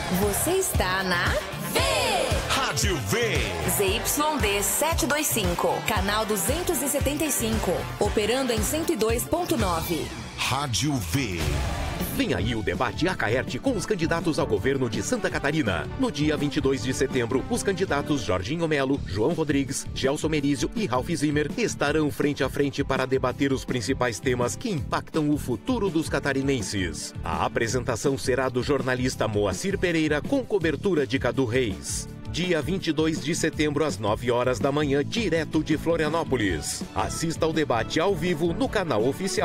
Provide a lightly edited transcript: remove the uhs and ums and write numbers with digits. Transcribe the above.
Você está na Rádio V. ZYD 725, canal 275, operando em 102.9. Rádio V. Vem aí o debate Acaerte com os candidatos ao governo de Santa Catarina. No dia 22 de setembro, os candidatos Jorginho Melo, João Rodrigues, Gelson Merizio e Ralph Zimmer estarão frente a frente para debater os principais temas que impactam o futuro dos catarinenses. A apresentação será do jornalista Moacir Pereira com cobertura de Cadu Reis. Dia 22 de setembro, às 9 horas da manhã, direto de Florianópolis. Assista ao debate ao vivo no canal oficial